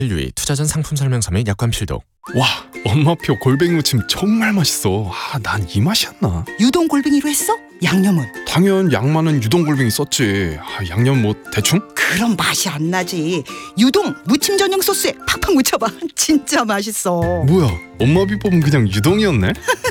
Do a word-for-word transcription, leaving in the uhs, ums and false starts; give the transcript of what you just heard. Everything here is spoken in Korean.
유의 투자전 상품 설명서 및 약관 필독. 와, 엄마표 골뱅이 무침 정말 맛있어. 아, 난 이 맛이었나? 유동 골뱅이로 했어? 양념은? 당연 양 많은 유동 골뱅이 썼지. 아, 양념 뭐 대충? 그럼 맛이 안 나지. 유동 무침 전용 소스에 팍팍 묻혀봐. 진짜 맛있어. 뭐야, 엄마 비법은 그냥 유동이었네?